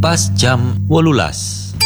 pas jam 18.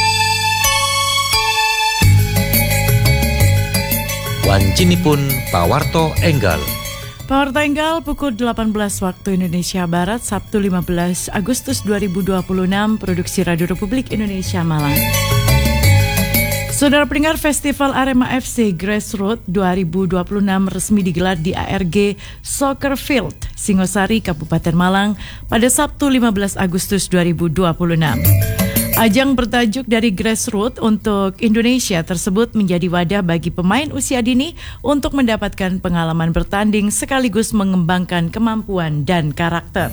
Wancinipun pawarto enggal. Pawarto enggal pukul 18 waktu Indonesia Barat, Sabtu 15 Agustus 2026, produksi Radio Republik Indonesia Malang. Saudara pendengar, Festival Arema FC Grassroots 2026 resmi digelar di ARG Soccer Field, Singosari, Kabupaten Malang pada Sabtu 15 Agustus 2026. Ajang bertajuk Dari Grassroots untuk Indonesia tersebut menjadi wadah bagi pemain usia dini untuk mendapatkan pengalaman bertanding sekaligus mengembangkan kemampuan dan karakter.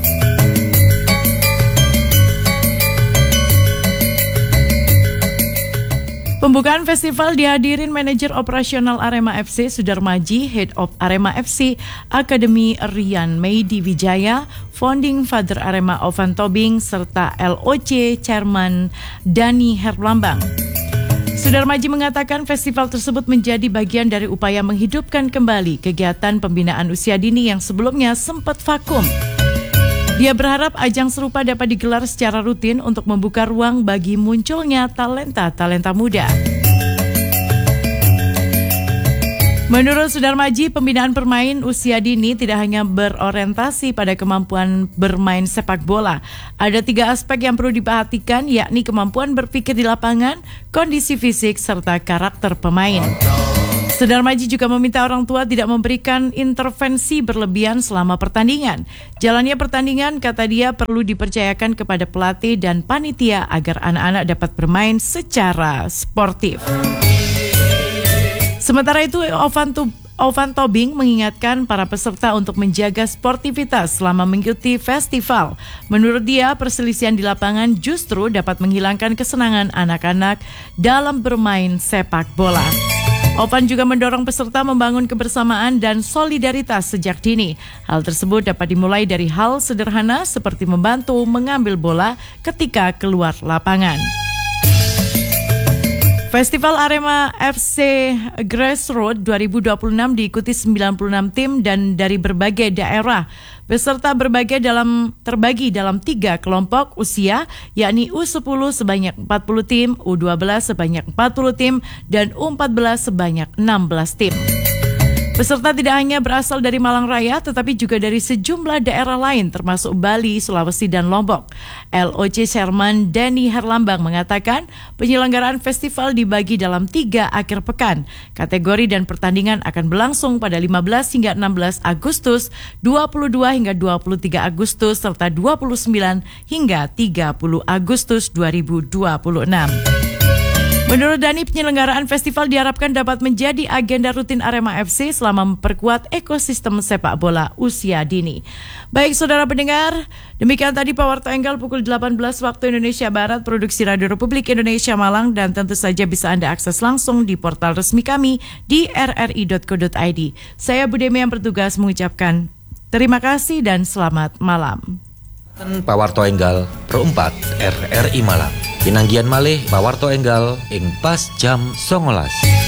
Pembukaan festival dihadirin manajer operasional Arema FC Sudarmaji, Head of Arema FC Akademi Rian Meidi Wijaya, Founding Father Arema Ovan Tobing, serta LOC Chairman Dani Herlambang. Sudarmaji mengatakan festival tersebut menjadi bagian dari upaya menghidupkan kembali kegiatan pembinaan usia dini yang sebelumnya sempat vakum. Dia berharap ajang serupa dapat digelar secara rutin untuk membuka ruang bagi munculnya talenta-talenta muda. Menurut Sudarmaji, pembinaan pemain usia dini tidak hanya berorientasi pada kemampuan bermain sepak bola. Ada 3 aspek yang perlu diperhatikan, yakni kemampuan berpikir di lapangan, kondisi fisik, serta karakter pemain. Sudarmaji juga meminta orang tua tidak memberikan intervensi berlebihan selama pertandingan. Jalannya pertandingan, kata dia, perlu dipercayakan kepada pelatih dan panitia agar anak-anak dapat bermain secara sportif. Sementara itu, Ovan Tobing mengingatkan para peserta untuk menjaga sportivitas selama mengikuti festival. Menurut dia, perselisihan di lapangan justru dapat menghilangkan kesenangan anak-anak dalam bermain sepak bola. Ovan juga mendorong peserta membangun kebersamaan dan solidaritas sejak dini. Hal tersebut dapat dimulai dari hal sederhana seperti membantu mengambil bola ketika keluar lapangan. Festival Arema FC Grassroots 2026 diikuti 96 tim dan dari berbagai daerah. Peserta terbagi dalam 3 kelompok usia, yakni U10 sebanyak 40 tim, U12 sebanyak 40 tim, dan U14 sebanyak 16 tim. Peserta tidak hanya berasal dari Malang Raya, tetapi juga dari sejumlah daerah lain termasuk Bali, Sulawesi, dan Lombok. LOC Chairman Dani Herlambang mengatakan penyelenggaraan festival dibagi dalam 3 akhir pekan. Kategori dan pertandingan akan berlangsung pada 15 hingga 16 Agustus, 22 hingga 23 Agustus, serta 29 hingga 30 Agustus 2026. Menurut Dani, penyelenggaraan festival diharapkan dapat menjadi agenda rutin Arema FC selama memperkuat ekosistem sepak bola usia dini. Baik saudara pendengar, demikian tadi Pawarto Enggal pukul 18 waktu Indonesia Barat, produksi Radio Republik Indonesia Malang, dan tentu saja bisa Anda akses langsung di portal resmi kami di rri.co.id. Saya Budemi yang bertugas mengucapkan terima kasih dan selamat malam. Pawarto Enggal Pro 4 RRI Malang. Pinanggian malih Pawarto Enggal ing pas jam 19.